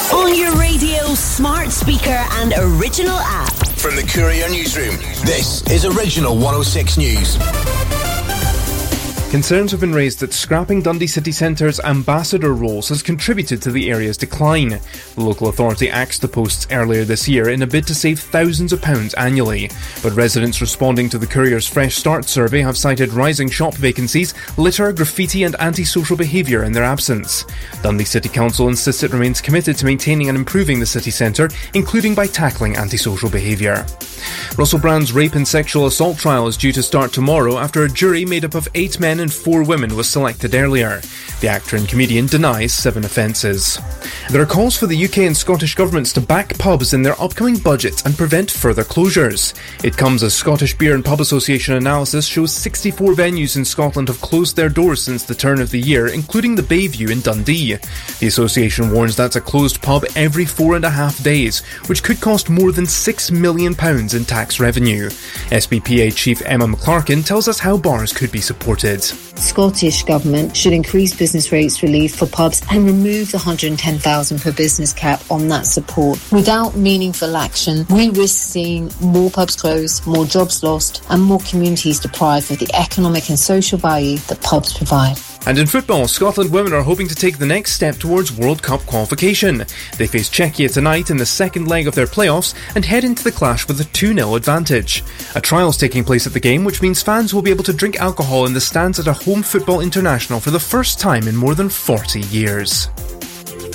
On your radio, smart speaker and original app. From the Courier Newsroom, this is Original 106 News. Concerns have been raised that scrapping Dundee City Centre's ambassador roles has contributed to the area's decline. The local authority axed the posts earlier this year in a bid to save thousands of pounds annually. But residents responding to the Courier's Fresh Start survey have cited rising shop vacancies, litter, graffiti and antisocial behaviour in their absence. Dundee City Council insists it remains committed to maintaining and improving the city centre, including by tackling antisocial behaviour. Russell Brand's rape and sexual assault trial is due to start tomorrow after a jury made up of 8 men and 4 women was selected earlier. The actor and comedian denies 7 offences. There are calls for the UK and Scottish governments to back pubs in their upcoming budgets and prevent further closures. It comes as Scottish Beer and Pub Association analysis shows 64 venues in Scotland have closed their doors since the turn of the year, including the Bayview in Dundee. The association warns that's a closed pub every 4.5 days, which could cost more than £6 million in tax revenue. SBPA Chief Emma McClarkin tells us how bars could be supported. Scottish Government should increase business rates relief for pubs and remove the $110,000 per business cap on that support. Without meaningful action, we risk seeing more pubs close, more jobs lost and more communities deprived of the economic and social value that pubs provide. And in football, Scotland women are hoping to take the next step towards World Cup qualification. They face Czechia tonight in the second leg of their playoffs and head into the clash with a 2-0 advantage. A trial's taking place at the game, which means fans will be able to drink alcohol in the stands at a home football international for the first time in more than 40 years.